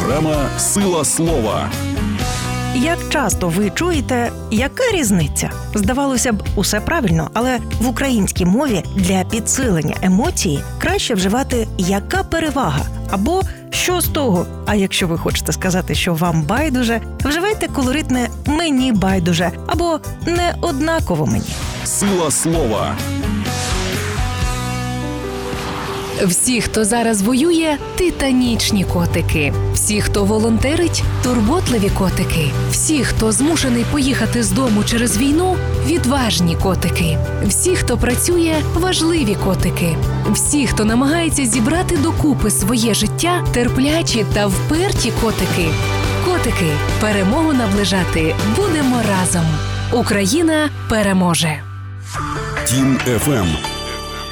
Програма «Сила слова». Як часто ви чуєте, яка різниця? Здавалося б, усе правильно, але в українській мові для підсилення емоцій краще вживати «яка перевага» або «що з того?». А якщо ви хочете сказати, що вам байдуже, вживайте колоритне «мені байдуже» або «не однаково мені». Сила слова. Всі, хто зараз воює – титанічні котики. Всі, хто волонтерить – турботливі котики. Всі, хто змушений поїхати з дому через війну – відважні котики. Всі, хто працює – важливі котики. Всі, хто намагається зібрати докупи своє життя – терплячі та вперті котики. Котики, перемогу наближати будемо разом. Україна переможе. Тім FM